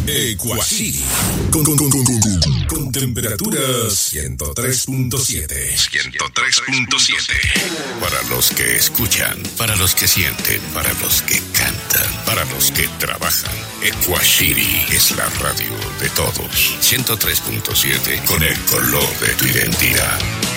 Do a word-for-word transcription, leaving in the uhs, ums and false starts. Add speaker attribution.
Speaker 1: Equacity. Con, con, con, con, con, con temperatura ciento tres punto siete. ciento tres punto siete. Para los que escuchan, para los que sienten, para los que cantan, para los que trabajan. Equacity es la radio de todos. ciento tres punto siete con el color de tu identidad.